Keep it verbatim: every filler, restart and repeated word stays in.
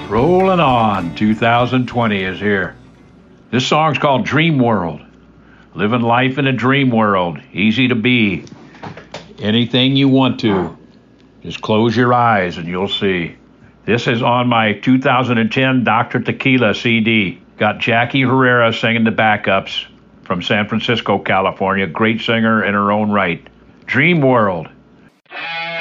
Rolling on, two thousand twenty is here. This song's called Dream World. Living life in a dream world, easy to be. Anything you want to. Just close your eyes and you'll see. This is on my two thousand ten Doctor Tequila C D. Got Jackie Herrera singing the backups from San Francisco, California. Great singer in her own right. Dream World.